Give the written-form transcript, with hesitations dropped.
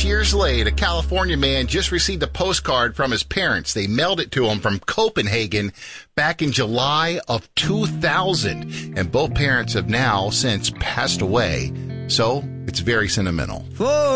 6 years late, a California man just received a postcard from his parents. They mailed it to him from Copenhagen back in July of 2000. And both parents have now since passed away. So it's very sentimental.